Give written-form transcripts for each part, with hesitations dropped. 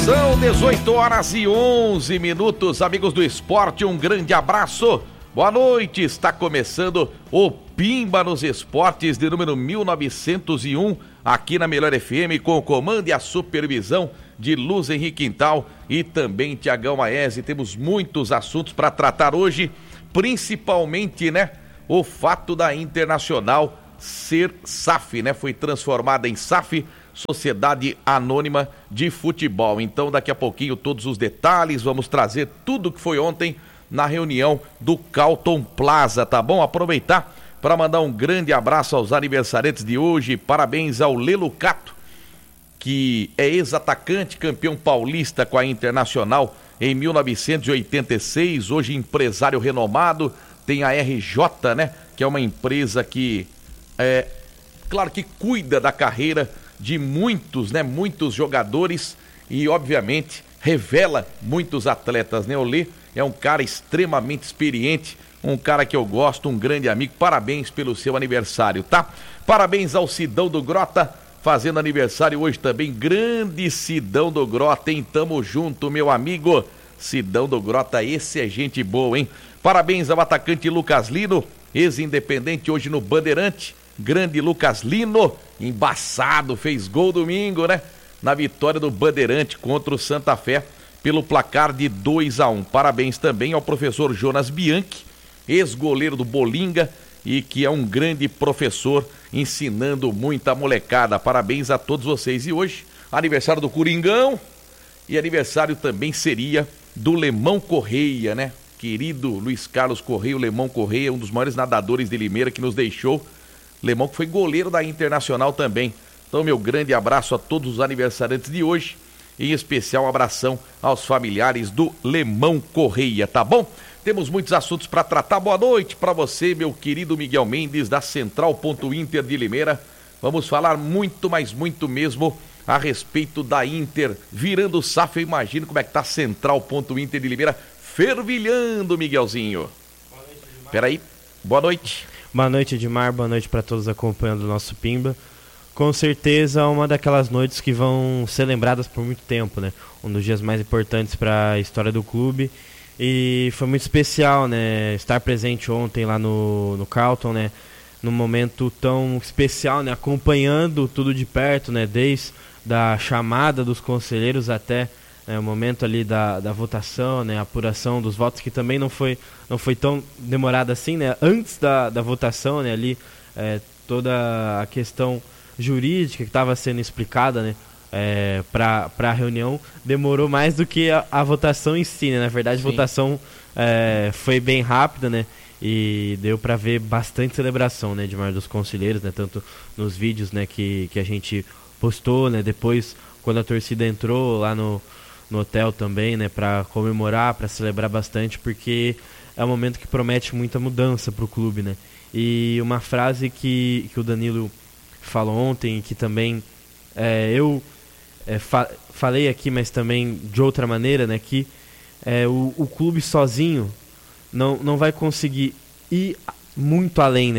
São 18h11, amigos do esporte, um grande abraço. Boa noite, está começando o Pimba nos Esportes de número 1901, aqui na Melhor FM, com o comando e a supervisão de Luz Henrique Quintal e também Tiagão Maese. Temos muitos assuntos para tratar hoje, principalmente, o fato da Internacional ser SAF, foi transformada em SAF, Sociedade Anônima de Futebol. Então, daqui a pouquinho, todos os detalhes, vamos trazer tudo que foi ontem na reunião do Carlton Plaza, tá bom? Aproveitar para mandar um grande abraço aos aniversariantes de hoje. Parabéns ao Lelo Cato, que é ex-atacante, campeão paulista com a Internacional em 1986, hoje empresário renomado, tem a RJ, que é uma empresa que, claro que cuida da carreira de muitos jogadores e, obviamente, revela muitos atletas, O Lê é um cara extremamente experiente, um cara que eu gosto, um grande amigo. Parabéns pelo seu aniversário, tá? Parabéns ao Sidão do Grota, fazendo aniversário hoje também. Grande Sidão do Grota, hein? Tamo junto, meu amigo. Sidão do Grota, esse é gente boa, hein? Parabéns ao atacante Lucas Lino, ex-independente hoje no Bandeirante. Grande Lucas Lino, embaçado, fez gol domingo, na vitória do Bandeirante contra o Santa Fé, pelo placar de 2-1. Parabéns também ao professor Jonas Bianchi, ex-goleiro do Bolinga e que é um grande professor ensinando muita molecada. Parabéns a todos vocês. E hoje, aniversário do Coringão e aniversário também seria do Lemão Correia, Querido Luiz Carlos Correia, o Lemão Correia, um dos maiores nadadores de Limeira que nos deixou. Lemão que foi goleiro da Internacional também. Então, meu grande abraço a todos os aniversariantes de hoje. Em especial, um abração aos familiares do Lemão Correia, tá bom? Temos muitos assuntos para tratar. Boa noite para você, meu querido Miguel Mendes, da Central.Inter de Limeira. Vamos falar muito, mas muito mesmo, a respeito da Inter virando SAF. Eu imagino como é que tá a Central.Inter de Limeira fervilhando, Miguelzinho. Boa noite, Edmar. Peraí, boa noite. Boa noite, Edmar. Boa noite para todos acompanhando o nosso Pimba. Com certeza uma daquelas noites que vão ser lembradas por muito tempo, Um dos dias mais importantes para a história do clube. E foi muito especial, estar presente ontem lá no Carlton, num momento tão especial, acompanhando tudo de perto, desde a chamada dos conselheiros até o momento ali da votação, a apuração dos votos, que também não foi tão demorada assim, antes da votação, ali toda a questão jurídica que estava sendo explicada, para a reunião, demorou mais do que a votação em si, Na verdade, sim, a votação foi bem rápida, e deu para ver bastante celebração, Edmar, dos conselheiros, tanto nos vídeos, que a gente postou, depois quando a torcida entrou lá no hotel também, para comemorar, para celebrar bastante, porque é um momento que promete muita mudança para o clube, E uma frase que o Danilo falou ontem, que também eu falei aqui, mas também de outra maneira, que o clube sozinho não vai conseguir ir muito além,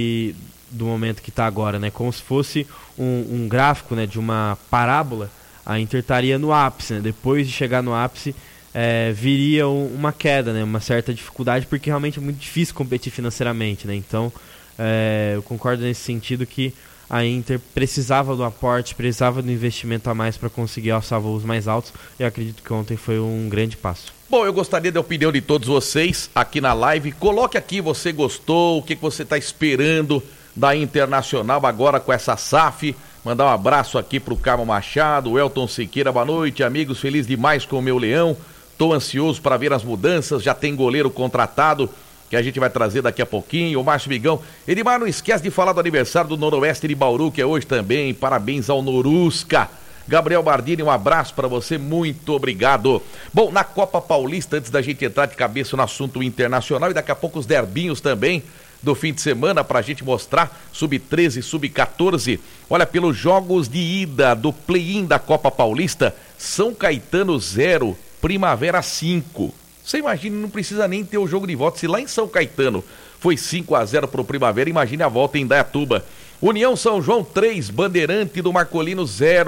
do momento que está agora, como se fosse um gráfico, de uma parábola. A Inter estaria no ápice, depois de chegar no ápice viria uma queda, uma certa dificuldade, porque realmente é muito difícil competir financeiramente, Então eu concordo nesse sentido que a Inter precisava do aporte, precisava do investimento a mais para conseguir alçar voos mais altos, e eu acredito que ontem foi um grande passo. Bom, eu gostaria da opinião de todos vocês aqui na live. Coloque aqui, você gostou, o que você está esperando da Internacional agora com essa SAF. Mandar um abraço aqui pro Carmo Machado, o Elton Siqueira, boa noite, amigos, feliz demais com o meu Leão, tô ansioso para ver as mudanças, já tem goleiro contratado, que a gente vai trazer daqui a pouquinho, o Márcio Migão. Edmar, não esquece de falar do aniversário do Noroeste de Bauru, que é hoje também, parabéns ao Norusca. Gabriel Bardini, um abraço para você, muito obrigado. Bom, na Copa Paulista, antes da gente entrar de cabeça no assunto internacional, e daqui a pouco os derbinhos também do fim de semana pra gente mostrar, sub-13, sub-14, olha, pelos jogos de ida do play-in da Copa Paulista, São Caetano 0, Primavera 5. Você imagina, não precisa nem ter o jogo de volta. Se lá em São Caetano foi 5-0 pro Primavera, imagine a volta em Indaiatuba. União São João 3, Bandeirante do Marcolino 0.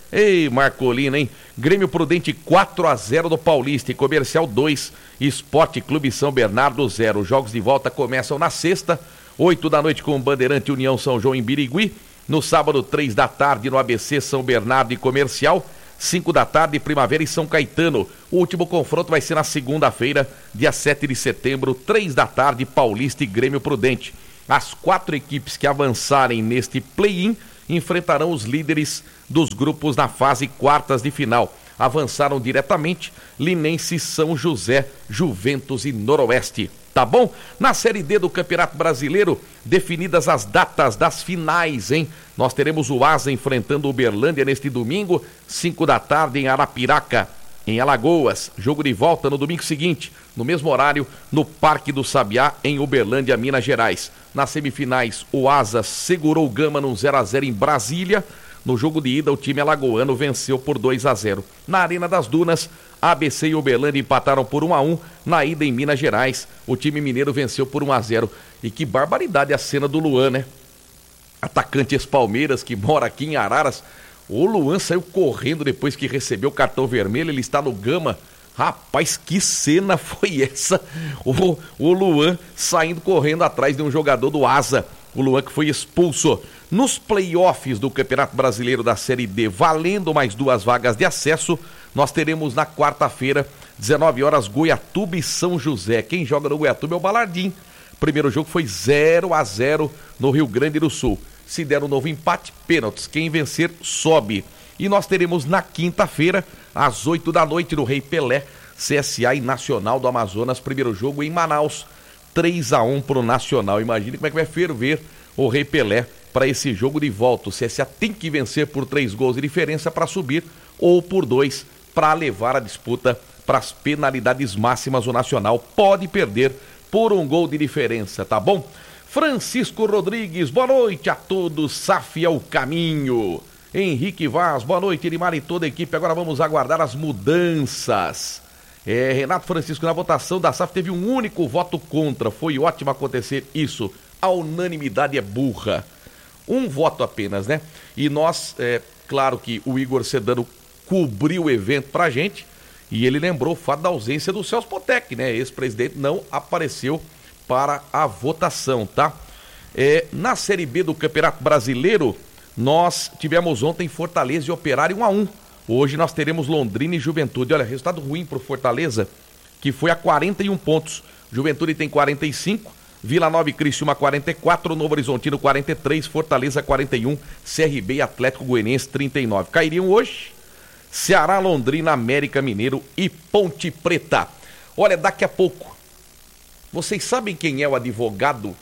Ei, Marcolina, hein? Grêmio Prudente 4-0 do Paulista e Comercial 2, Esporte Clube São Bernardo 0. Os jogos de volta começam na sexta, 8 da noite com Bandeirante União São João em Birigui. No sábado, 3 da tarde no ABC São Bernardo e Comercial. 5 da tarde, Primavera e São Caetano. O último confronto vai ser na segunda-feira, dia 7 de setembro, 3 da tarde, Paulista e Grêmio Prudente. As 4 equipes que avançarem neste play-in enfrentarão os líderes dos grupos na fase quartas de final. Avançaram diretamente Linense, São José, Juventus e Noroeste. Tá bom? Na Série D do Campeonato Brasileiro, definidas as datas das finais, hein? Nós teremos o Asa enfrentando o Uberlândia neste domingo, 5 da tarde em Arapiraca, em Alagoas. Jogo de volta no domingo seguinte, no mesmo horário, no Parque do Sabiá, em Uberlândia, Minas Gerais. Nas semifinais, o Asa segurou o Gama num 0-0 em Brasília. No jogo de ida, o time alagoano venceu por 2-0. Na Arena das Dunas, ABC e Uberlândia empataram por 1-1. Na ida em Minas Gerais, o time mineiro venceu por 1-0. E que barbaridade a cena do Luan, né? Atacante ex-Palmeiras, que mora aqui em Araras. O Luan saiu correndo depois que recebeu o cartão vermelho. Ele está no Gama. Rapaz, que cena foi essa? O Luan saindo correndo atrás de um jogador do Asa. O Luan que foi expulso. Nos playoffs do Campeonato Brasileiro da Série D, valendo mais 2 vagas de acesso, nós teremos na quarta-feira, 19 horas, Goiatuba e São José. Quem joga no Goiatuba é o Balardim. Primeiro jogo foi 0-0 no Rio Grande do Sul. Se der um novo empate, pênaltis. Quem vencer, sobe. E nós teremos na quinta-feira, às 8 da noite, no Rei Pelé, CSA e Nacional do Amazonas. Primeiro jogo em Manaus, 3-1 pro Nacional. Imagine como é que vai ferver o Rei Pelé para esse jogo de volta. O CSA tem que vencer por 3 gols de diferença para subir, ou por 2 para levar a disputa para as penalidades máximas. O Nacional pode perder por 1 gol de diferença, tá bom? Francisco Rodrigues, boa noite a todos. SAF é o caminho. Henrique Vaz, boa noite, Edmar e toda a equipe. Agora vamos aguardar as mudanças. Renato Francisco, na votação da SAF teve um único voto contra. Foi ótimo acontecer isso. A unanimidade é burra. Um voto apenas, né? E nós, claro que o Igor Sedano cobriu o evento pra gente e ele lembrou o fato da ausência do Celso Potec, né? Ex-presidente não apareceu para a votação, tá? Na Série B do Campeonato Brasileiro, nós tivemos ontem Fortaleza e Operário 1-1. Hoje nós teremos Londrina e Juventude. Olha, resultado ruim pro Fortaleza, que foi a 41 pontos. Juventude tem 45, Vila Nova e Criciúma 44, Novo Horizontino 43, Fortaleza 41, CRB e Atlético Goianiense 39. Cairiam hoje Ceará, Londrina, América Mineiro e Ponte Preta. Olha, daqui a pouco, vocês sabem quem é o advogado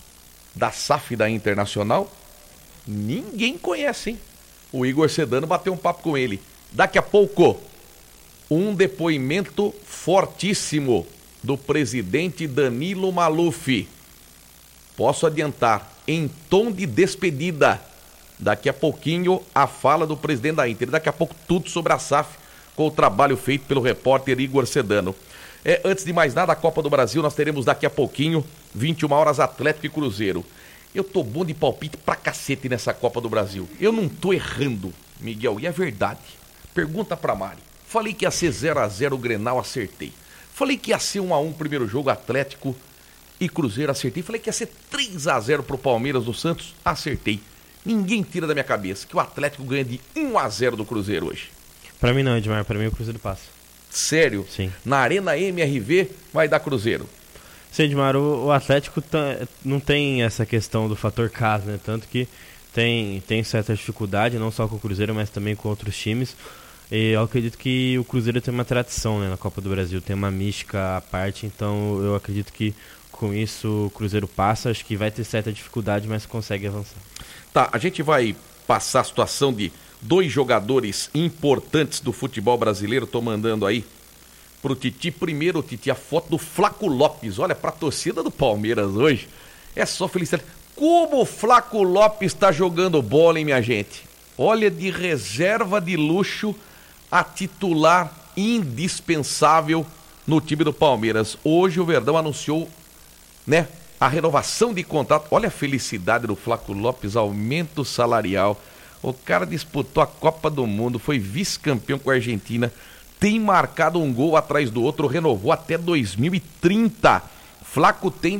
da SAF da Internacional? Ninguém conhece, hein? O Igor Sedano bateu um papo com ele. Daqui a pouco, um depoimento fortíssimo do presidente Danilo Maluf. Posso adiantar, em tom de despedida. Daqui a pouquinho, a fala do presidente da Inter. Daqui a pouco, tudo sobre a SAF, com o trabalho feito pelo repórter Igor Sedano. Antes de mais nada, a Copa do Brasil, nós teremos daqui a pouquinho, 21 horas, Atlético e Cruzeiro. Eu tô bom de palpite pra cacete nessa Copa do Brasil. Eu não tô errando, Miguel, e é verdade. Pergunta pra Mari. Falei que ia ser 0-0 o Grenal, acertei. Falei que ia ser 1-1 primeiro jogo, Atlético e Cruzeiro, acertei. Falei que ia ser 3-0 pro Palmeiras do Santos, acertei. Ninguém tira da minha cabeça que o Atlético ganha de 1-0 do Cruzeiro hoje. Pra mim não, Edmar, pra mim o Cruzeiro passa. Sério? Sim. Na Arena MRV vai dar Cruzeiro. Sim, Edmar, o Atlético não tem essa questão do fator casa, né? Tanto que tem certa dificuldade, não só com o Cruzeiro, mas também com outros times. E eu acredito que o Cruzeiro tem uma tradição, né, na Copa do Brasil, tem uma mística à parte, então eu acredito que com isso o Cruzeiro passa, acho que vai ter certa dificuldade, mas consegue avançar. Tá, a gente vai passar a situação de 2 jogadores importantes do futebol brasileiro. Tô mandando aí pro Titi. Primeiro, Titi, a foto do Flaco Lopes. Olha, pra torcida do Palmeiras hoje, é só felicidade. Como o Flaco Lopes tá jogando bola, hein, minha gente? Olha, de reserva de luxo a titular indispensável no time do Palmeiras. Hoje o Verdão anunciou, né, a renovação de contrato. Olha a felicidade do Flaco Lopes, aumento salarial. O cara disputou a Copa do Mundo, foi vice-campeão com a Argentina, tem marcado um gol atrás do outro, renovou até 2030. Flaco tem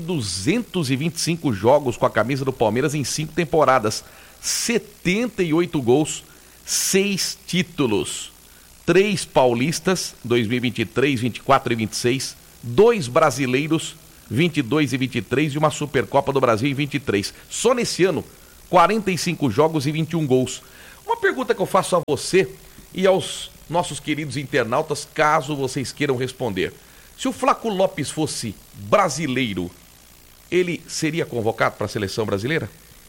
225 jogos com a camisa do Palmeiras em 5 temporadas, 78 gols, 6 títulos, 3 paulistas, 2023, 24 e 26, 2 brasileiros, 22 e 23 e uma Supercopa do Brasil em 23. Só nesse ano, 45 jogos e 21 gols. Uma pergunta que eu faço a você e aos nossos queridos internautas, caso vocês queiram responder. Se o Flaco Lopes fosse brasileiro, ele seria convocado para a seleção brasileira?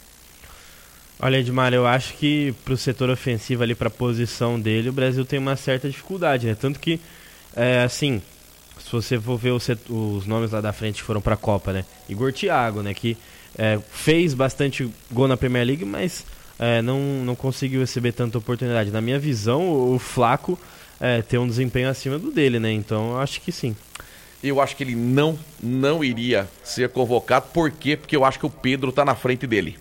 Olha, Edmar, eu acho que pro setor ofensivo ali, pra posição dele, o Brasil tem uma certa dificuldade, né? Tanto que, assim, se você for ver os nomes lá da frente que foram pra Copa, né? Igor Thiago, né? Que fez bastante gol na Premier League, mas não conseguiu receber tanta oportunidade. Na minha visão, o Flaco tem um desempenho acima do dele, né? Então, eu acho que sim. Eu acho que ele não iria ser convocado. Por quê? Porque eu acho que o Pedro tá na frente dele.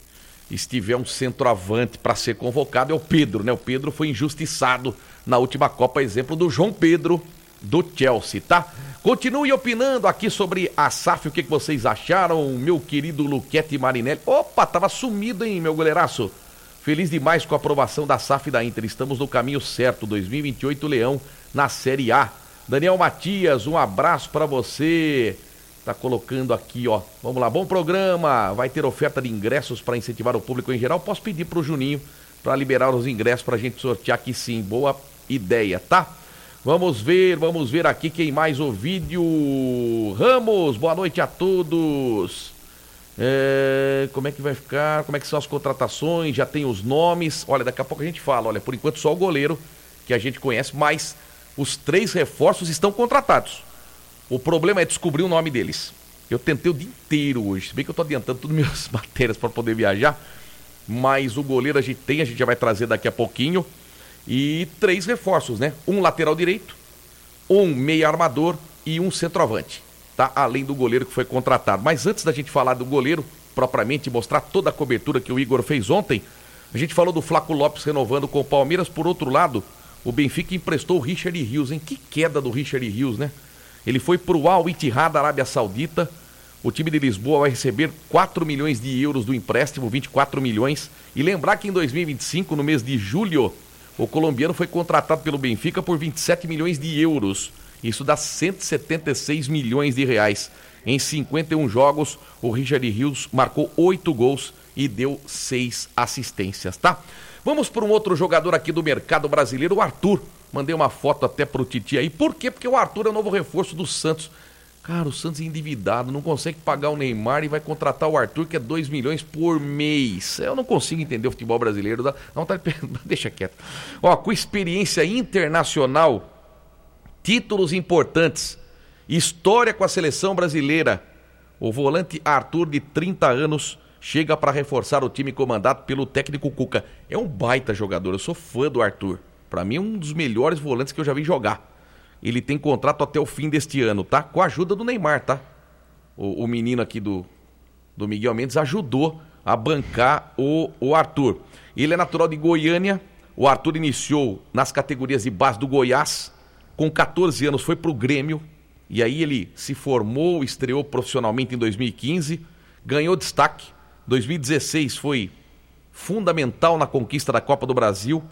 Se tiver um centroavante para ser convocado, é o Pedro, né? O Pedro foi injustiçado na última Copa, exemplo do João Pedro do Chelsea, tá? Continue opinando aqui sobre a SAF, o que vocês acharam, meu querido Luquete Marinelli. Opa, tava sumido, hein, meu goleiraço? Feliz demais com a aprovação da SAF da Inter, estamos no caminho certo, 2028 Leão na Série A. Daniel Matias, um abraço para você. Tá colocando aqui, ó. Vamos lá, bom programa. Vai ter oferta de ingressos para incentivar o público em geral. Posso pedir pro Juninho para liberar os ingressos pra gente sortear aqui sim. Boa ideia, tá? Vamos ver aqui quem mais o vídeo. Ramos, boa noite a todos. Como é que vai ficar? Como é que são as contratações? Já tem os nomes. Olha, daqui a pouco a gente fala. Olha, por enquanto só o goleiro que a gente conhece, mas os 3 reforços estão contratados. O problema é descobrir o nome deles. Eu tentei o dia inteiro hoje, se bem que eu tô adiantando todas as minhas matérias para poder viajar, mas o goleiro a gente já vai trazer daqui a pouquinho. E 3 reforços, né? Um lateral direito, um meia armador e um centroavante, tá? Além do goleiro que foi contratado. Mas antes da gente falar do goleiro, propriamente mostrar toda a cobertura que o Igor fez ontem, a gente falou do Flaco Lopes renovando com o Palmeiras. Por outro lado, o Benfica emprestou o Richard Rios, hein? Que queda do Richard Rios, né? Ele foi para o Al Ittihad da Arábia Saudita. O time de Lisboa vai receber 4 milhões de euros do empréstimo, 24 milhões. E lembrar que em 2025, no mês de julho, o colombiano foi contratado pelo Benfica por 27 milhões de euros. Isso dá 176 milhões de reais. Em 51 jogos, o Richard Rios marcou 8 gols e deu 6 assistências, tá? Vamos para um outro jogador aqui do mercado brasileiro, o Arthur. Mandei uma foto até pro Titi aí. Por quê? Porque o Arthur é o novo reforço do Santos. Cara, o Santos é endividado, não consegue pagar o Neymar e vai contratar o Arthur, que é 2 milhões por mês. Eu não consigo entender o futebol brasileiro. Deixa quieto. Ó, com experiência internacional, títulos importantes, história com a seleção brasileira, o volante Arthur, de 30 anos, chega para reforçar o time comandado pelo técnico Cuca. É um baita jogador, eu sou fã do Arthur. Para mim é um dos melhores volantes que eu já vi jogar. Ele tem contrato até o fim deste ano, tá? Com a ajuda do Neymar, tá? O menino aqui do Miguel Mendes ajudou a bancar o Arthur. Ele é natural de Goiânia. O Arthur iniciou nas categorias de base do Goiás. Com 14 anos foi pro Grêmio. E aí ele se formou, estreou profissionalmente em 2015. Ganhou destaque. 2016 foi fundamental na conquista da Copa do Brasil.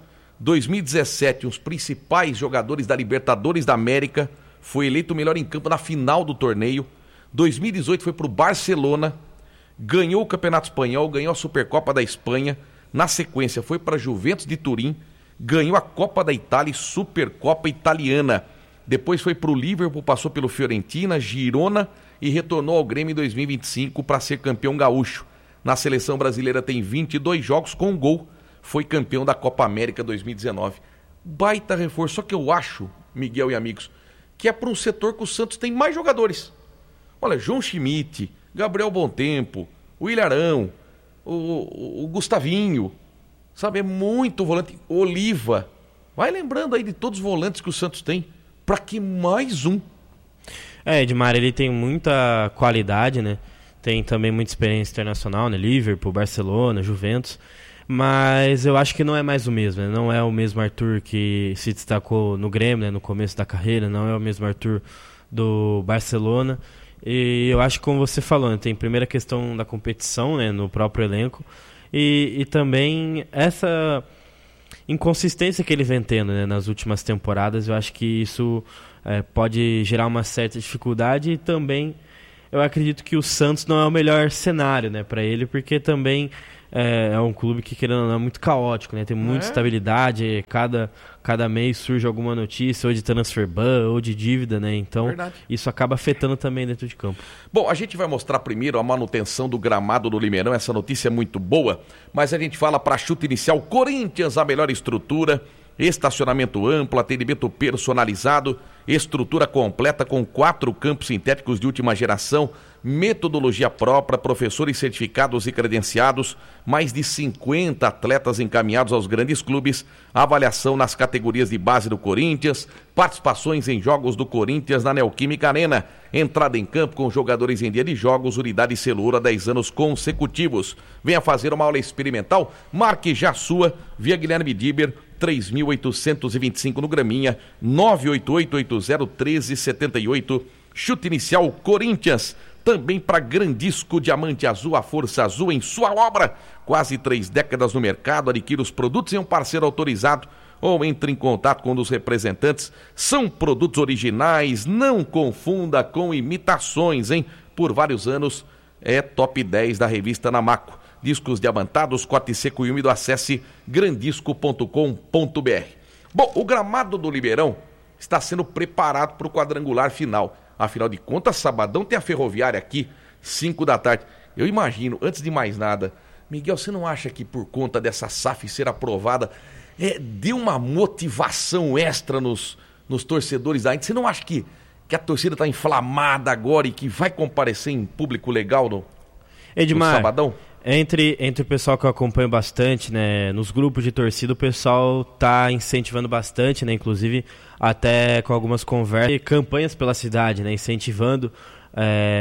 2017, os principais jogadores da Libertadores da América, foi eleito o melhor em campo na final do torneio. 2018 foi para o Barcelona, ganhou o Campeonato Espanhol, ganhou a Supercopa da Espanha. Na sequência foi para a Juventus de Turim, ganhou a Copa da Itália e Supercopa Italiana. Depois foi para o Liverpool, passou pelo Fiorentina, Girona e retornou ao Grêmio em 2025 para ser campeão gaúcho. Na seleção brasileira tem 22 jogos com um gol. Foi campeão da Copa América 2019. Baita reforço. Só que eu acho, Miguel e amigos, que é para um setor que o Santos tem mais jogadores. Olha, João Schmidt, Gabriel Bontempo, o Ilharão, o Gustavinho, sabe, é muito volante. Oliva. Vai lembrando aí de todos os volantes que o Santos tem. Para que mais um? Edmar, ele tem muita qualidade, né? Tem também muita experiência internacional, né? Liverpool, Barcelona, Juventus. mas eu acho que não é mais o mesmo, né? Não é o mesmo Arthur que se destacou no Grêmio, né, no começo da carreira, não é o mesmo Arthur do Barcelona. E eu acho que, como você falou, né, tem primeiro a questão da competição, né, no próprio elenco, e também essa inconsistência que ele vem tendo, né, nas últimas temporadas. Eu acho que isso pode gerar uma certa dificuldade, e também eu acredito que o Santos não é o melhor cenário, né, para ele, porque também é um clube que, querendo ou não, é muito caótico, né? Tem muita estabilidade, cada mês surge alguma notícia, ou de transfer ban, ou de dívida, né? Então, isso acaba afetando também dentro de campo. Bom, a gente vai mostrar primeiro a manutenção do gramado do Limeirão, essa notícia é muito boa, mas a gente fala para chute inicial, Corinthians, a melhor estrutura, estacionamento amplo, atendimento personalizado, estrutura completa com 4 campos sintéticos de última geração, metodologia própria, professores certificados e credenciados, mais de 50 atletas encaminhados aos grandes clubes, avaliação nas categorias de base do Corinthians, participações em jogos do Corinthians na Neoquímica Arena, entrada em campo com jogadores em dia de jogos, unidade Celoura 10 anos consecutivos. Venha fazer uma aula experimental, marque já a sua, via Guilherme Diber, 3.825 no Graminha, 988801378, chute inicial Corinthians. Também para Grandisco Diamante Azul, a força azul em sua obra. Quase 3 décadas no mercado, adquira os produtos em um parceiro autorizado ou entre em contato com um dos representantes. São produtos originais, não confunda com imitações, hein? Por vários anos é top 10 da revista Namaco. Discos diamantados, corte seco e úmido, acesse grandisco.com.br. Bom, o gramado do Limeirão está sendo preparado para o quadrangular final. Afinal de contas, sabadão tem a Ferroviária aqui, 5 da tarde. Eu imagino, antes de mais nada, Miguel, você não acha que por conta dessa SAF ser aprovada, deu uma motivação extra nos torcedores da Inter? Você não acha que a torcida está inflamada agora e que vai comparecer em público legal no sabadão? Entre o pessoal que eu acompanho bastante, né, nos grupos de torcida, o pessoal tá incentivando bastante, né, inclusive até com algumas conversas e campanhas pela cidade, né, incentivando